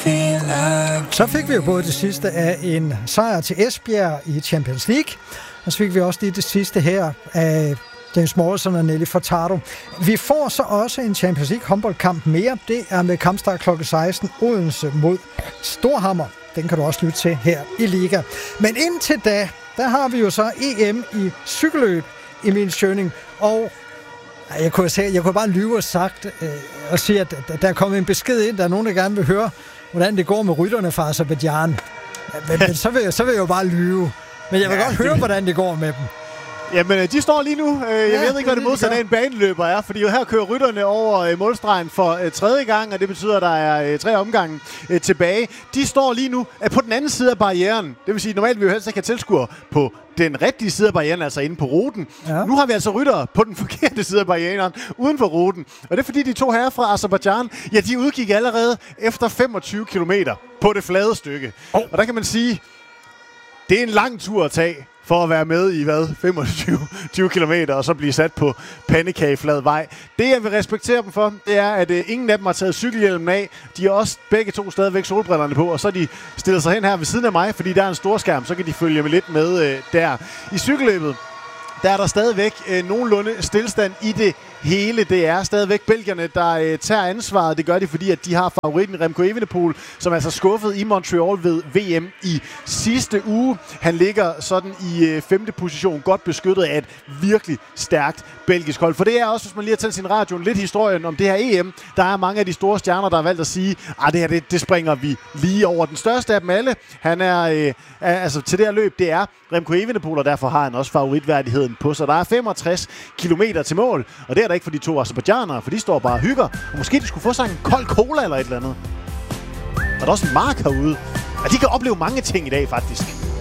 Så fik vi jo både det sidste af en sejr til Esbjerg i Champions League, og så fik vi også lige det sidste her af James Morrison og Nelly Furtado. Vi får så også en Champions League håndboldkamp mere. Det er med kampstart kl. 16 Odense mod Storhamar. Den kan du også lytte til her i Liga. Men indtil da, der har vi jo så EM i cykelløb, Emil Schøning. Og jeg kunne bare lyve og sige, at der er kommet en besked ind. Der er nogen, der gerne vil høre, hvordan det går med rytterne fra Aserbajdsjan. Men så vil jeg jo bare lyve. Men jeg vil godt høre, hvordan det går med dem. Jamen, de står lige nu. Jeg ved ikke, hvad det modsatte af en baneløber er, fordi jo her kører rytterne over målstregen for tredje gang, og det betyder, at der er 3 omgange tilbage. De står lige nu på den anden side af barrieren. Det vil sige, at normalt vil vi jo helst ikke have tilskuere på den rigtige side af barrieren, altså inde på ruten. Ja. Nu har vi altså ryttere på den forkerte side af barrieren, uden for ruten. Og det er fordi, de 2 herrer fra Aserbajdsjan, ja, de udgik allerede efter 25 kilometer på det flade stykke. Og der kan man sige, det er en lang tur at tage for at være med i, 25 kilometer, og så blive sat på pandekageflad vej. Det, jeg vil respektere dem for, det er, at ingen af dem har taget cykelhjelmen af. De har også begge 2 stadigvæk solbrillerne på, og så er de stillet sig hen her ved siden af mig, fordi der er en stor skærm, så kan de følge med lidt med der. I cykelløbet, der er der stadigvæk nogenlunde stillstand i det hele. Det er stadigvæk belgierne, der tager ansvaret. Det gør de, fordi at de har favoritten Remco Evenepoel, som er altså skuffet i Montreal ved VM i sidste uge. Han ligger sådan i 5. position, godt beskyttet af et virkelig stærkt belgisk hold. For det er også, hvis man lige har tændt sin radio, lidt historien om det her EM. Der er mange af de store stjerner, der har valgt at sige, at det her, det springer vi lige over. Den største af dem alle, han er altså til det her løb, det er Remco Evenepoel, og derfor har han også favoritværdigheden på sig. Der er 65 kilometer til mål, og det er der ikke for de 2 aserbajdsjanere, for de står bare og hygger. Og måske de skulle få sig en kold cola eller et eller andet. Og der er også en mark herude. Og de kan opleve mange ting i dag, faktisk.